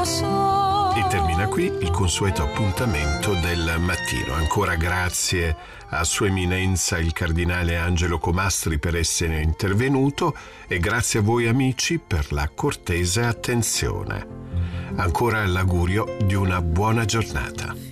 lo so. E termina qui il consueto appuntamento del mattino. Ancora grazie a Sua Eminenza il Cardinale Angelo Comastri per essere intervenuto e grazie a voi amici per la cortese attenzione. Ancora l'augurio di una buona giornata.